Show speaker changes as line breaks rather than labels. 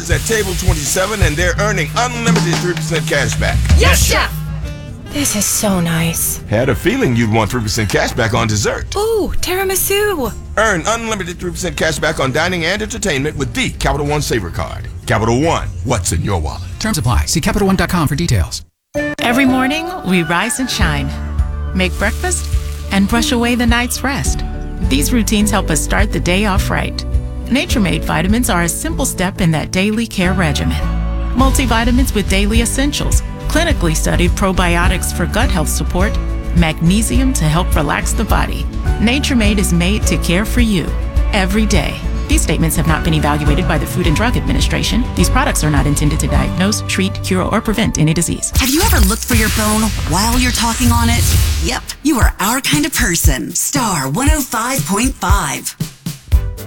orders at table 27 and they're earning unlimited 3% cash back.
Yes, Chef!
This is so nice.
Had a feeling you'd want 3% cash back on dessert.
Ooh, tiramisu.
Earn unlimited 3% cash back on dining and entertainment with the Capital One Saver Card. Capital One, what's in your wallet?
Terms apply. See CapitalOne.com for details.
Every morning, we rise and shine, make breakfast, and brush away the night's rest. These routines help us start the day off right. Nature Made vitamins are a simple step in that daily care regimen. Multivitamins with daily essentials, clinically studied probiotics for gut health support, magnesium to help relax the body. Nature Made is made to care for you every day. These statements have not been evaluated by the Food and Drug Administration. These products are not intended to diagnose, treat, cure, or prevent any disease.
Have you ever looked for your phone while you're talking on it? Yep, you are our kind of person. Star 105.5.